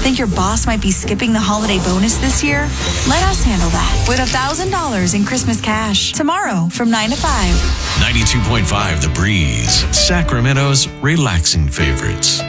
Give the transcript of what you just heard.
Think your boss might be skipping the holiday bonus this year? Let us handle that with $1,000 in Christmas cash tomorrow from 9 to 5. 92.5 The Breeze, Sacramento's relaxing favorites.